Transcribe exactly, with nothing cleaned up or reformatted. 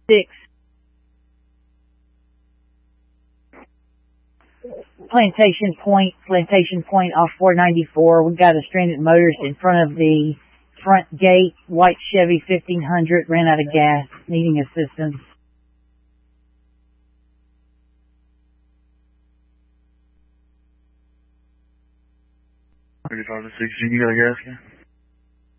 Six. Plantation Point, Plantation Point off four ninety-four. We got a stranded motorist in front of the front gate. White Chevy fifteen hundred, ran out of gas, needing assistance. thirty-five to sixty, you got a gas can?